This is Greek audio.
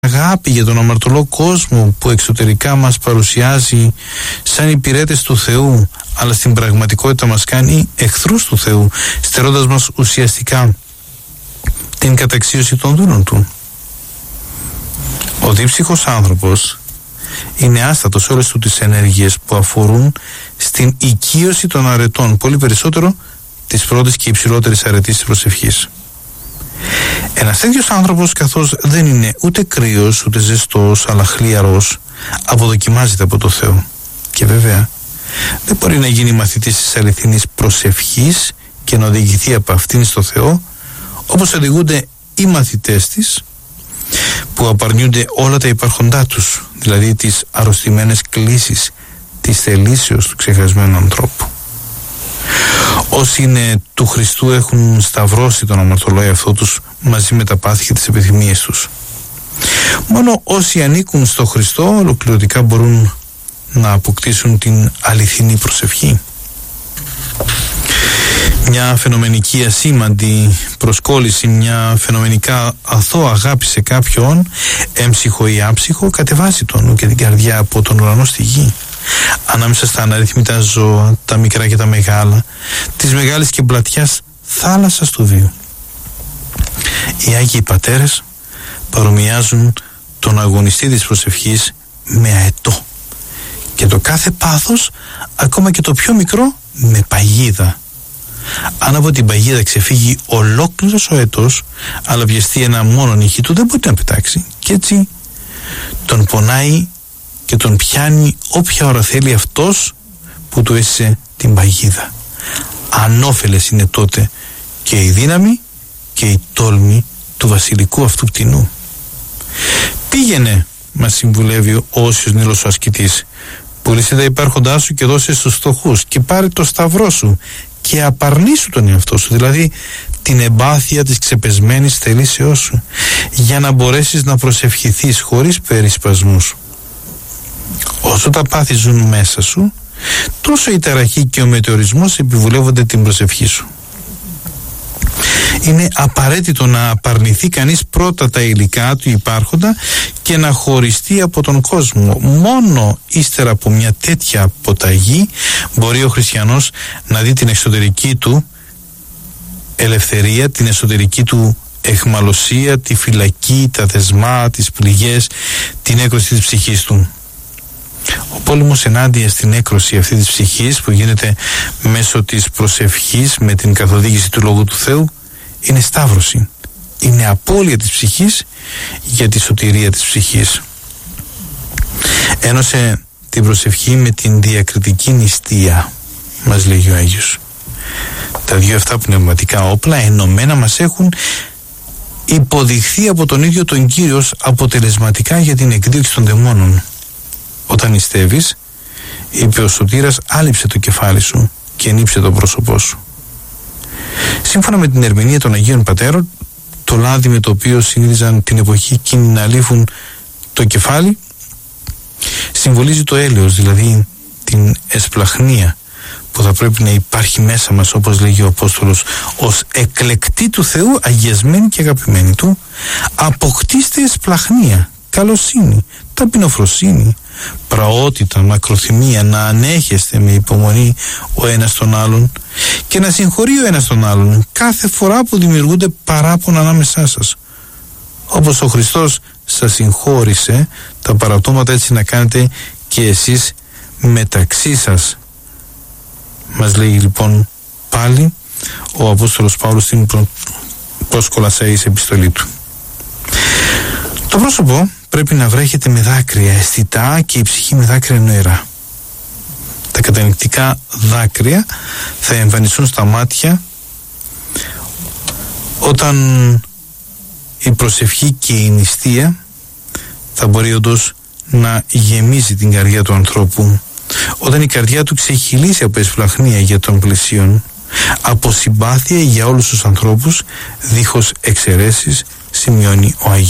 αγάπη για τον αμαρτωλό κόσμο που εξωτερικά μας παρουσιάζει σαν υπηρέτες του Θεού, αλλά στην πραγματικότητα μας κάνει εχθρούς του Θεού, στερώντας μας ουσιαστικά την καταξίωση των δούλων του. Ο δύψυχος άνθρωπος είναι άστατος σε όλες του τις ενέργειες που αφορούν στην οικείωση των αρετών, πολύ περισσότερο τις πρώτες και υψηλότερες αρετής της προσευχής. Ένας τέτοιος άνθρωπος, καθώς δεν είναι ούτε κρύος ούτε ζεστός αλλά χλιαρός, αποδοκιμάζεται από το Θεό και βέβαια δεν μπορεί να γίνει μαθητής της αληθινής προσευχής και να οδηγηθεί από αυτήν στο Θεό όπως οδηγούνται οι μαθητές της που απαρνιούνται όλα τα υπάρχοντά τους, δηλαδή τις αρρωστημένες κλίσεις της θελήσεως του ξεχασμένου ανθρώπου. Όσοι είναι του Χριστού έχουν σταυρώσει τον αμαρτωλό εαυτό τους μαζί με τα πάθη και τις επιθυμίες τους. Μόνο όσοι ανήκουν στο Χριστό ολοκληρωτικά μπορούν να αποκτήσουν την αληθινή προσευχή. Μια φαινομενική ασήμαντη προσκόλληση, μια φαινομενικά αθώα αγάπη σε κάποιον, έμψυχο ή άψυχο, κατεβάζει τον νου και την καρδιά από τον ουρανό στη γη. Ανάμεσα στα αναρρύθμιτα ζώα, τα μικρά και τα μεγάλα, της μεγάλης και πλατιάς θάλασσας του βίου. Οι Άγιοι Πατέρες παρομοιάζουν τον αγωνιστή της προσευχής με αετό και το κάθε πάθος, ακόμα και το πιο μικρό, με παγίδα. Αν από την παγίδα ξεφύγει ολόκληρος ο αετός, αλλά βιαστεί ένα μόνο νυχί του, δεν μπορεί να πετάξει και έτσι τον πονάει και τον πιάνει όποια ώρα θέλει αυτός που του έσυσε την παγίδα. Ανώφελες είναι τότε και η δύναμη και η τόλμη του βασιλικού αυτού πτηνού. Πήγαινε, μας συμβουλεύει ο όσιος Νήλος ο ασκητής, πουλήσε τα υπάρχοντά σου και δώσε στους φτωχούς και πάρε το σταυρό σου και απαρνήσου τον εαυτό σου, δηλαδή την εμπάθεια της ξεπεσμένης θελήσεώς σου, για να μπορέσεις να προσευχηθείς χωρίς περισπασμούς. Όσο τα πάθη ζουν μέσα σου, τόσο η ταραχή και ο μετεωρισμός επιβουλεύονται την προσευχή σου. Είναι απαραίτητο να απαρνηθεί κανείς πρώτα τα υλικά του υπάρχοντα και να χωριστεί από τον κόσμο. Μόνο ύστερα από μια τέτοια αποταγή μπορεί ο χριστιανός να δει την εξωτερική του ελευθερία, την εσωτερική του εχμαλωσία, τη φυλακή, τα δεσμά, τις πληγές, την έκρωση της ψυχής του. Ο πόλεμος ενάντια στην έκρωση αυτή της ψυχής που γίνεται μέσω της προσευχής με την καθοδήγηση του Λόγου του Θεού είναι σταύρωση, είναι απώλεια της ψυχής για τη σωτηρία της ψυχής. Ένωσε την προσευχή με την διακριτική νηστεία, μας λέγει ο Άγιος. Τα δύο αυτά πνευματικά όπλα ενωμένα μας έχουν υποδειχθεί από τον ίδιο τον Κύριο ως αποτελεσματικά για την εκδίωξη των δαιμόνων. Όταν νηστεύεις, είπε ο Σωτήρας, άλυψε το κεφάλι σου και ενύψε το πρόσωπό σου. Σύμφωνα με την ερμηνεία των Αγίων Πατέρων, το λάδι με το οποίο συνήθιζαν την εποχή εκείνη να λύφουν το κεφάλι συμβολίζει το έλεος, δηλαδή την εσπλαχνία που θα πρέπει να υπάρχει μέσα μας, όπως λέγει ο Απόστολος, ως εκλεκτή του Θεού, αγιασμένη και αγαπημένη του. Αποκτήστε εσπλαχνία, καλοσύνη, ταπεινοφροσύνη, πραότητα, μακροθυμία, να ανέχεστε με υπομονή ο ένας τον άλλον και να συγχωρεί ο ένας τον άλλον κάθε φορά που δημιουργούνται παράπονα ανάμεσά σας. Όπως ο Χριστός σας συγχώρησε τα παραπτώματα, έτσι να κάνετε και εσείς μεταξύ σας, μας λέει λοιπόν πάλι ο Απόστολος Παύλος στην προς Κολασσαείς επιστολή του. Το πρόσωπο πρέπει να βρέχεται με δάκρυα αισθητά και η ψυχή με δάκρυα νοερά. Τα κατανυκτικά δάκρυα θα εμφανιστούν στα μάτια όταν η προσευχή και η νηστεία θα μπορεί όντως να γεμίζει την καρδιά του ανθρώπου, όταν η καρδιά του ξεχυλήσει από εσπλαχνία για τον πλησίον, από συμπάθεια για όλους τους ανθρώπους, δίχως εξαιρέσεις, σημειώνει ο Άγιος.